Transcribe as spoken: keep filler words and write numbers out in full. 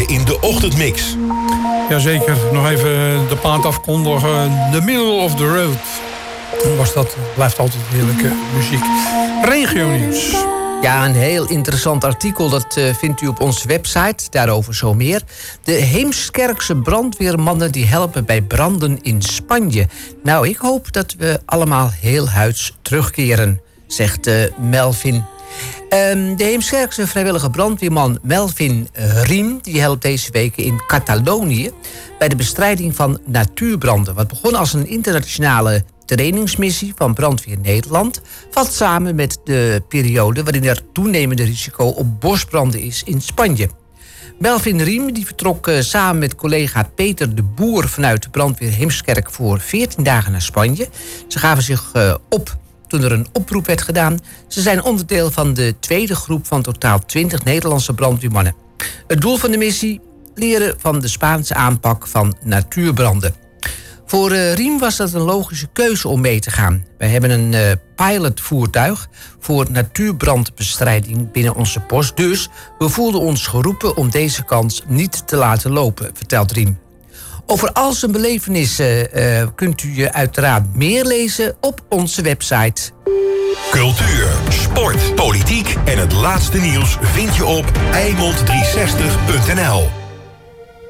je in de ochtendmix. Jazeker, nog even de plaat afkondigen. The Middle of the Road. Was dat, blijft altijd heerlijke muziek. Regio-nieuws. Ja, een heel interessant artikel. Dat uh, vindt u op onze website. Daarover zo meer. De Heemskerkse brandweermannen die helpen bij branden in Spanje. Nou, ik hoop dat we allemaal heel huids terugkeren, zegt uh, Melvin. Um, de Heemskerkse vrijwillige brandweerman Melvin Riem die helpt deze week in Catalonië bij de bestrijding van natuurbranden. Wat begon als een internationale trainingsmissie van Brandweer Nederland valt samen met de periode waarin er toenemende risico op bosbranden is in Spanje. Melvin Riem die vertrok uh, samen met collega Peter de Boer vanuit de brandweer Heemskerk voor veertien dagen naar Spanje. Ze gaven zich uh, op toen er een oproep werd gedaan. Ze zijn onderdeel van de tweede groep van totaal twintig Nederlandse brandweermannen. Het doel van de missie: leren van de Spaanse aanpak van natuurbranden. Voor uh, Riem was dat een logische keuze om mee te gaan. Wij hebben een uh, pilotvoertuig voor natuurbrandbestrijding binnen onze post. Dus we voelden ons geroepen om deze kans niet te laten lopen, vertelt Riem. Over al zijn belevenissen uh, kunt u je uiteraard meer lezen op onze website. Cultuur, sport, politiek en het laatste nieuws vind je op Eimond driehonderdzestig punt n l.